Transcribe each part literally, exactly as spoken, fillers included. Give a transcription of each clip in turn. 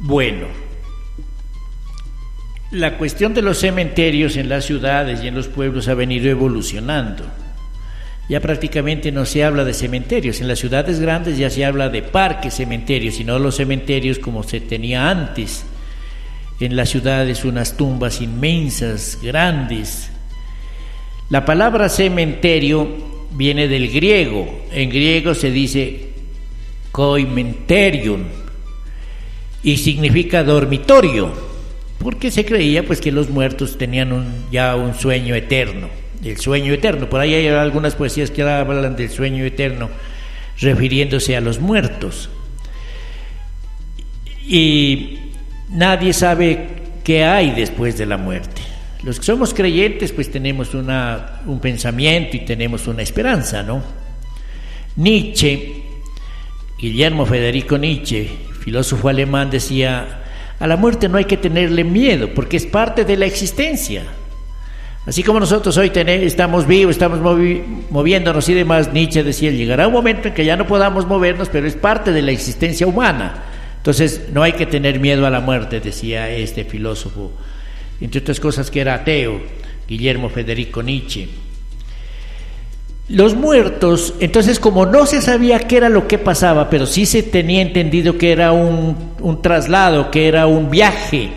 Bueno, la cuestión de los cementerios en las ciudades y en los pueblos ha venido evolucionando. Ya prácticamente no se habla de cementerios. En las ciudades grandes ya se habla de parques cementerios, y no los cementerios como se tenía antes. En las ciudades unas tumbas inmensas, grandes. La palabra cementerio viene del griego. En griego se dice koimenterion y significa dormitorio, porque se creía pues que los muertos tenían un, ya un sueño eterno, el sueño eterno. Por ahí hay algunas poesías que hablan del sueño eterno refiriéndose a los muertos, y nadie sabe qué hay después de la muerte. Los que somos creyentes pues tenemos una, un pensamiento y tenemos una esperanza, ¿no? Nietzsche, Guillermo Federico Nietzsche, filósofo alemán, decía: a la muerte no hay que tenerle miedo porque es parte de la existencia. Así como nosotros hoy tenemos, estamos vivos, estamos movi- moviéndonos y demás, Nietzsche decía: llegará un momento en que ya no podamos movernos, pero es parte de la existencia humana. Entonces no hay que tener miedo a la muerte, decía este filósofo, entre otras cosas que era ateo, Guillermo Federico Nietzsche. Los muertos, entonces, como no se sabía qué era lo que pasaba, pero sí se tenía entendido que era un, un traslado, que era un viaje.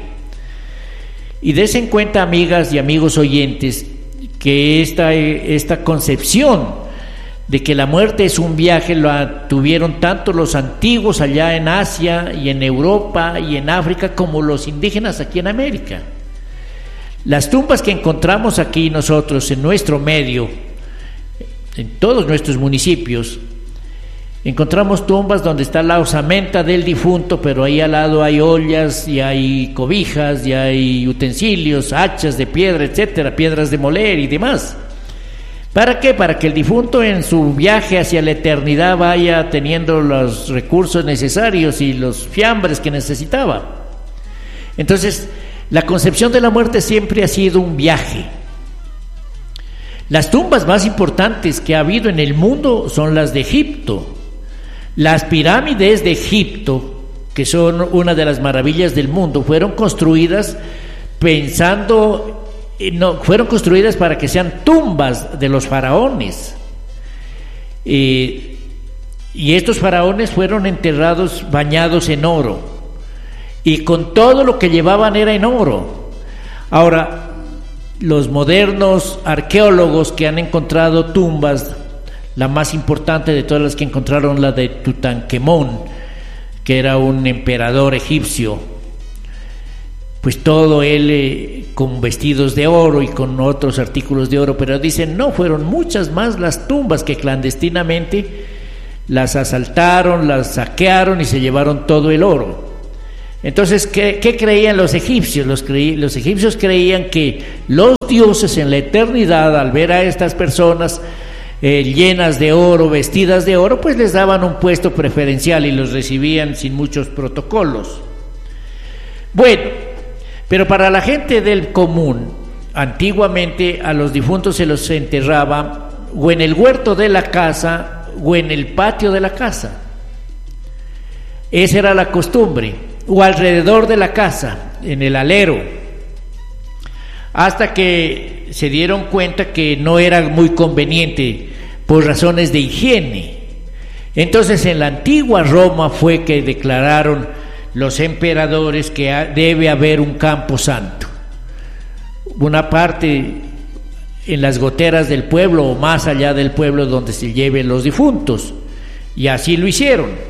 Y des en cuenta, amigas y amigos oyentes, que esta, esta concepción de que la muerte es un viaje la tuvieron tanto los antiguos allá en Asia y en Europa y en África como los indígenas aquí en América. Las tumbas que encontramos aquí nosotros en nuestro medio, en todos nuestros municipios, encontramos tumbas donde está la osamenta del difunto, pero ahí al lado hay ollas y hay cobijas y hay utensilios, hachas de piedra, etcétera, piedras de moler y demás. ¿Para qué? Para que el difunto en su viaje hacia la eternidad vaya teniendo los recursos necesarios y los fiambres que necesitaba. Entonces, la concepción de la muerte siempre ha sido un viaje. Las tumbas más importantes que ha habido en el mundo son las de Egipto. Las pirámides de Egipto, que son una de las maravillas del mundo, fueron construidas pensando, no, fueron construidas para que sean tumbas de los faraones. Eh, y estos faraones fueron enterrados bañados en oro. Y con todo lo que llevaban era en oro. Ahora, los modernos arqueólogos que han encontrado tumbas, la más importante de todas las que encontraron, la de Tutankamón, que era un emperador egipcio, pues todo él eh, con vestidos de oro y con otros artículos de oro, pero dicen no, fueron muchas más las tumbas que clandestinamente las asaltaron, las saquearon y se llevaron todo el oro. Entonces, ¿qué, qué creían los egipcios? Los, creí, los egipcios creían que los dioses en la eternidad, al ver a estas personas eh, llenas de oro, vestidas de oro, pues les daban un puesto preferencial y los recibían sin muchos protocolos. Bueno, pero para la gente del común, antiguamente a los difuntos se los enterraba o en el huerto de la casa o en el patio de la casa. Esa era la costumbre. O alrededor de la casa, en el alero, hasta que se dieron cuenta que no era muy conveniente por razones de higiene. Entonces en la antigua Roma fue que declararon los emperadores que debe haber un campo santo, una parte en las goteras del pueblo o más allá del pueblo donde se lleven los difuntos, y así lo hicieron.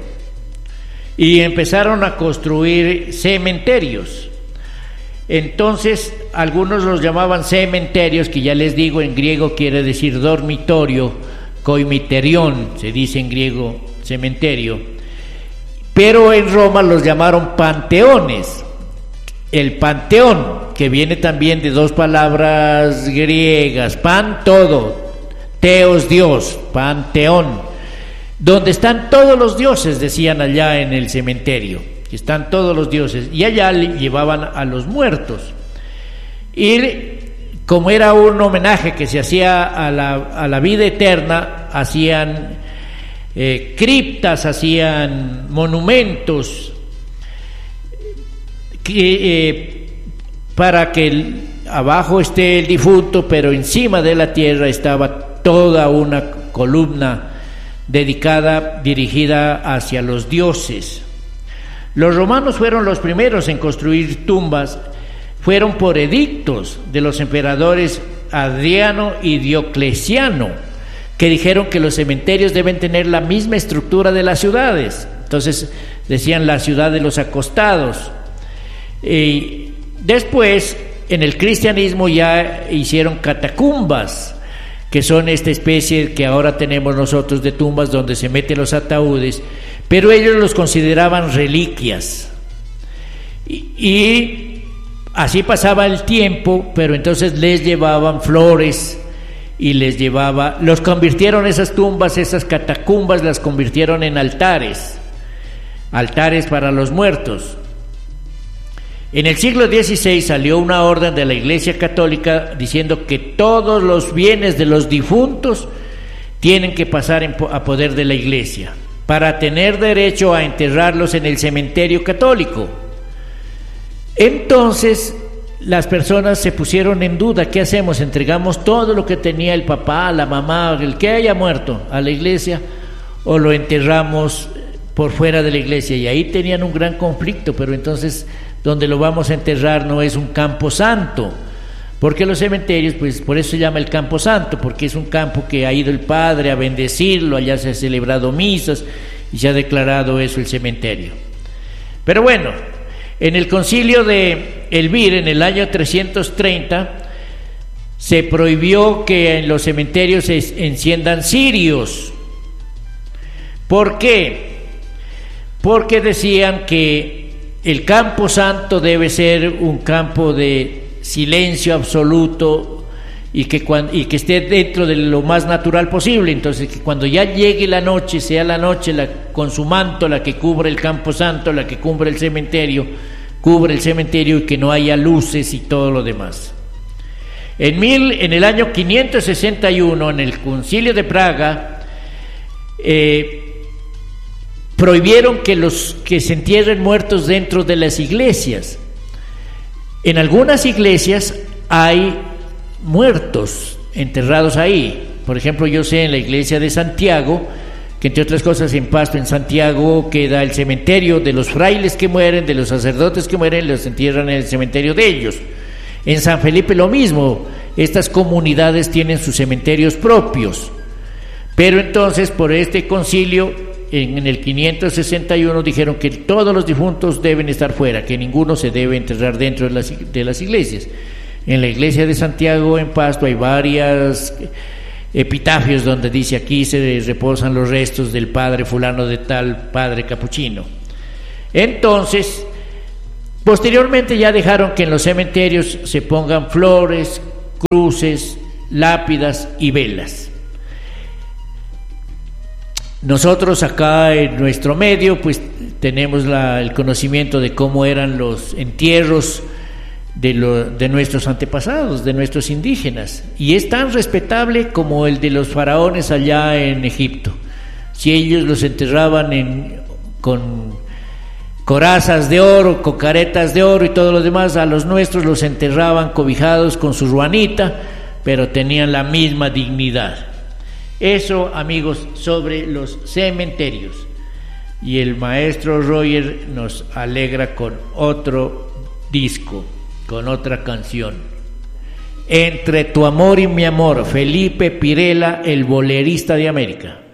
Y empezaron a construir cementerios. Entonces algunos los llamaban cementerios, que ya les digo, en griego quiere decir dormitorio, koimeterion, se dice en griego cementerio, pero en Roma los llamaron panteones. El panteón, que viene también de dos palabras griegas, pan, todo, teos, Dios, panteón, donde están todos los dioses, decían allá en el cementerio, que están todos los dioses, y allá llevaban a los muertos. Y como era un homenaje que se hacía a la, a la vida eterna, hacían eh, criptas, hacían monumentos que, eh, para que el, abajo esté el difunto, pero encima de la tierra estaba toda una columna dedicada, dirigida hacia los dioses. Los romanos fueron los primeros en construir tumbas, fueron por edictos de los emperadores Adriano y Diocleciano, que dijeron que los cementerios deben tener la misma estructura de las ciudades. Entonces decían la ciudad de los acostados. Y después, en el cristianismo ya hicieron catacumbas, que son esta especie que ahora tenemos nosotros de tumbas donde se meten los ataúdes, pero ellos los consideraban reliquias. Y, y así pasaba el tiempo, pero entonces les llevaban flores y les llevaba, los convirtieron esas tumbas, esas catacumbas las convirtieron en altares, altares para los muertos. En el siglo dieciséis salió una orden de la Iglesia Católica diciendo que todos los bienes de los difuntos tienen que pasar en, a poder de la Iglesia para tener derecho a enterrarlos en el cementerio católico. Entonces las personas se pusieron en duda: ¿qué hacemos? ¿Entregamos todo lo que tenía el papá, la mamá, el que haya muerto a la iglesia, o lo enterramos por fuera de la iglesia? Y ahí tenían un gran conflicto. Pero entonces, donde lo vamos a enterrar no es un campo santo, porque los cementerios, pues por eso se llama el campo santo, porque es un campo que ha ido el Padre a bendecirlo, allá se han celebrado misas y se ha declarado eso el cementerio. Pero bueno, en el concilio de Elvira, en el año trescientos treinta, se prohibió que en los cementerios se enciendan cirios. ¿Por qué? Porque decían que el campo santo debe ser un campo de silencio absoluto y que, cuando, y que esté dentro de lo más natural posible. Entonces, que cuando ya llegue la noche, sea la noche la, con su manto la que cubre el campo santo, la que cubre el cementerio, cubre el cementerio, y que no haya luces y todo lo demás. En, mil, en el año quinientos sesenta y uno, en el Concilio de Praga, eh, prohibieron que los que se entierren muertos dentro de las iglesias. En algunas iglesias hay muertos enterrados ahí. Por ejemplo, yo sé en la iglesia de Santiago, que entre otras cosas en Pasto, en Santiago, queda el cementerio de los frailes que mueren, de los sacerdotes que mueren, los entierran en el cementerio de ellos. En San Felipe lo mismo, estas comunidades tienen sus cementerios propios. Pero entonces, por este concilio, en el quinientos sesenta y uno dijeron que todos los difuntos deben estar fuera, que ninguno se debe enterrar dentro de las, de las iglesias. En la iglesia de Santiago, en Pasto, hay varias epitafios donde dice: aquí se reposan los restos del padre fulano de tal, padre capuchino. Entonces, posteriormente ya dejaron que en los cementerios se pongan flores, cruces, lápidas y velas. Nosotros acá en nuestro medio pues tenemos la, el conocimiento de cómo eran los entierros de, lo, de nuestros antepasados, de nuestros indígenas, y es tan respetable como el de los faraones allá en Egipto. Si ellos los enterraban en, con corazas de oro, con caretas de oro y todo lo demás, a los nuestros los enterraban cobijados con su ruanita, pero tenían la misma dignidad. Eso, amigos, sobre los cementerios. Y el maestro Roger nos alegra con otro disco, con otra canción. Entre tu amor y mi amor, Felipe Pirela, el bolerista de América.